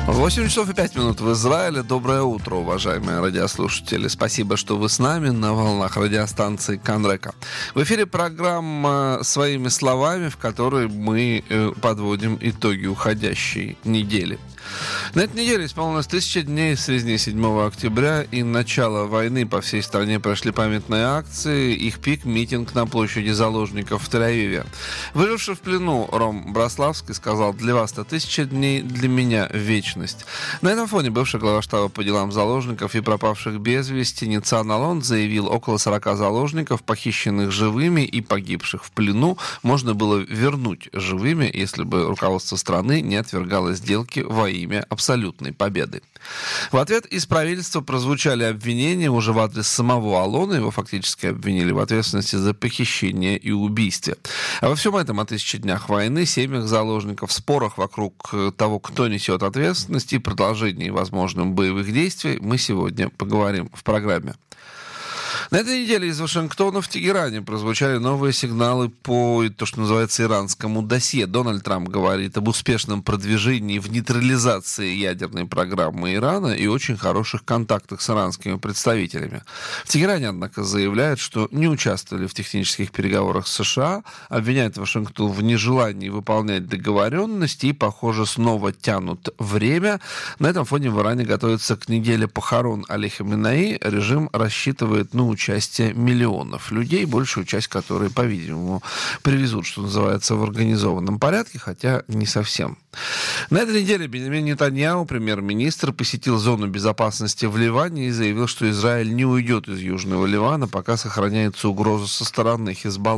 8 часов и 5 минут в Израиле. Доброе утро, уважаемые радиослушатели. Спасибо, что вы с нами на волнах радиостанции Канрека. В эфире программа «Своими словами», в которой мы подводим итоги уходящей недели. На этой неделе исполнилось 1000 дней с резни 7 октября и начала войны. По всей стране прошли памятные акции. Их пик — митинг на площади заложников в Тель-Авиве. Выживший в плену Ром Браславский сказал: «Для вас-то 1000 дней, для меня вечность». На этом фоне бывший глава штаба по делам заложников и пропавших без вести Ниtzan Alon заявил: около 40 заложников, похищенных живыми и погибших в плену, можно было вернуть живыми, если бы руководство страны не отвергало сделки во имя абсолютной победы. В ответ из правительства прозвучали обвинения уже в адрес самого Алона. Его фактически обвинили в ответственности за похищение и убийство. А во всем этом, о 1000 днях войны, семьях заложников, спорах вокруг того, кто несет ответственность, и продолжении возможных боевых действий мы сегодня поговорим в программе. На этой неделе из Вашингтона в Тегеране прозвучали новые сигналы по то, что называется, иранскому досье. Дональд Трамп говорит об успешном продвижении в нейтрализации ядерной программы Ирана и очень хороших контактах с иранскими представителями. В Тегеране, однако, заявляют, что не участвовали в технических переговорах с США, обвиняют Вашингтон в нежелании выполнять договоренности и, похоже, снова тянут время. На этом фоне в Иране готовятся к неделе похорон Али Хаминеи. Режим рассчитывает на участие миллионов людей, большую часть которой, по-видимому, привезут, что называется, в организованном порядке, хотя не совсем. На этой неделе Беньямин Нетаньяху, премьер-министр, посетил зону безопасности в Ливане и заявил, что Израиль не уйдет из Южного Ливана, пока сохраняется угроза со стороны Хизбаллы.